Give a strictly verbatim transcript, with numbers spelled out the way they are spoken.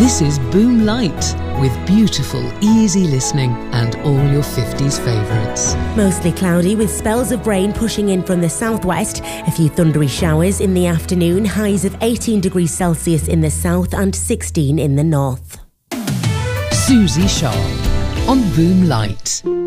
This is Boom Light, with beautiful, easy listening and all your fifties favourites. Mostly cloudy with spells of rain pushing in from the southwest. A few thundery showers in the afternoon. Highs of eighteen degrees Celsius in the south and sixteen in the north. Susie Sharp on Boom Light.